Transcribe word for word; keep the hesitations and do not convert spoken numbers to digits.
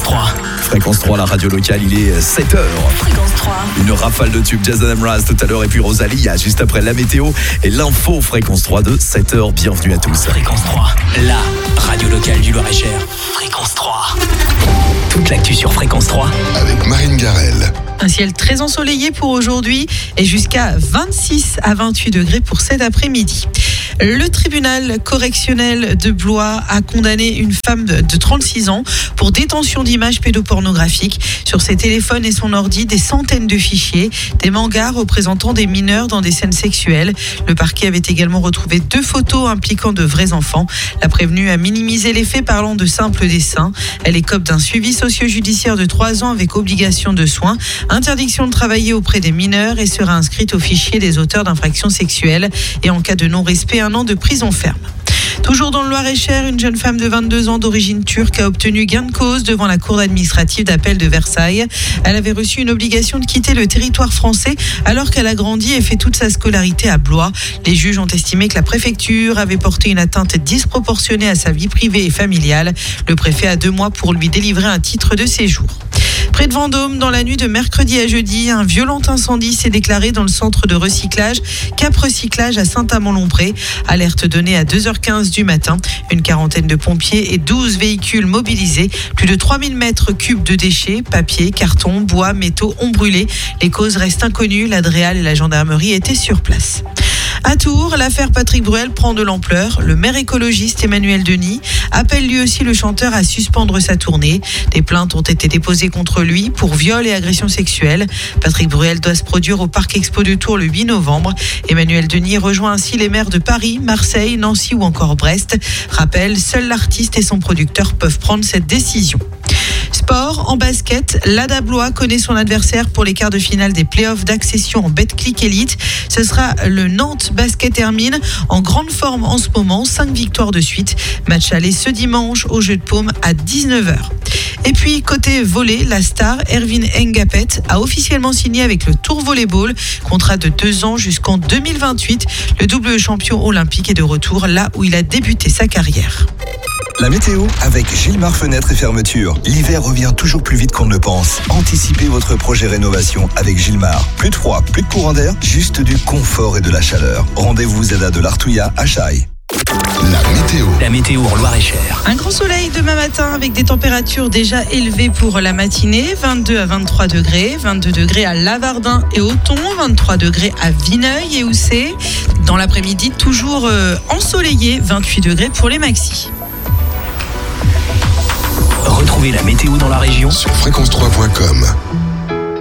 trois. Fréquence trois, la radio locale, il est sept heures. Fréquence trois. Une rafale de tubes, Jason Mraz tout à l'heure et puis Rosalie, juste après la météo et l'info. Fréquence trois de sept heures, bienvenue à tous. Fréquence trois, la radio locale du Loir-et-Cher. Fréquence trois. Toute l'actu sur Fréquence trois. Avec Marine Garel. Un ciel très ensoleillé pour aujourd'hui et jusqu'à vingt-six à vingt-huit degrés pour cet après-midi. Le tribunal correctionnel de Blois a condamné une femme de trente-six ans pour détention d'images pédopornographiques. Sur ses téléphones et son ordi, des centaines de fichiers, des mangas représentant des mineurs dans des scènes sexuelles. Le parquet avait également retrouvé deux photos impliquant de vrais enfants. La prévenue a minimisé les faits parlant de simples dessins. Elle écope d'un suivi socio-judiciaire de trois ans avec obligation de soins, interdiction de travailler auprès des mineurs et sera inscrite au fichier des auteurs d'infractions sexuelles et en cas de non-respect, un an de prison ferme. Toujours dans le Loir-et-Cher, une jeune femme de vingt-deux ans d'origine turque a obtenu gain de cause devant la cour administrative d'appel de Versailles. Elle avait reçu une obligation de quitter le territoire français alors qu'elle a grandi et fait toute sa scolarité à Blois. Les juges ont estimé que la préfecture avait porté une atteinte disproportionnée à sa vie privée et familiale. Le préfet a deux mois pour lui délivrer un titre de séjour. Près de Vendôme, dans la nuit de mercredi à jeudi, un violent incendie s'est déclaré dans le centre de recyclage Cap Recyclage à Saint-Amand-Lompré. Alerte donnée à deux heures quinze du matin. Une quarantaine de pompiers et douze véhicules mobilisés. Plus de trois mille mètres cubes de déchets, papier, carton, bois, métaux ont brûlé. Les causes restent inconnues. La Dréal et la gendarmerie étaient sur place. À Tours, l'affaire Patrick Bruel prend de l'ampleur. Le maire écologiste Emmanuel Denis appelle lui aussi le chanteur à suspendre sa tournée. Des plaintes ont été déposées contre lui pour viol et agression sexuelle. Patrick Bruel doit se produire au Parc Expo de Tours le huit novembre. Emmanuel Denis rejoint ainsi les maires de Paris, Marseille, Nancy ou encore Brest. Rappel, seul l'artiste et son producteur peuvent prendre cette décision. Sport, en basket, l'A D A Blois connaît son adversaire pour les quarts de finale des playoffs d'accession en Betclic Elite. Ce sera le Nantes Basket Hermine, en grande forme en ce moment, cinq victoires de suite. Match aller ce dimanche au Jeu de Paume à dix-neuf heures. Et puis, côté volley, la star Erwin Ngapet a officiellement signé avec le Tour Volleyball. Contrat de deux ans jusqu'en deux mille vingt-huit. Le double champion olympique est de retour là où il a débuté sa carrière. La météo avec Gilmar Fenêtres et Fermetures. L'hiver revient toujours plus vite qu'on ne le pense. Anticipez votre projet rénovation avec Gilmar. Plus de froid, plus de courant d'air, juste du confort et de la chaleur. Rendez-vous Zeda de l'Artouilla à Chaille. La météo. La météo en Loir-et-Cher. Un grand soleil demain matin avec des températures déjà élevées pour la matinée. vingt-deux à vingt-trois degrés. vingt-deux degrés à Lavardin et Auton. vingt-trois degrés à Vineuil et Houssay. Dans l'après-midi, toujours euh, ensoleillé. vingt-huit degrés pour les maxis. Retrouvez la météo dans la région Sur fréquence trois point com.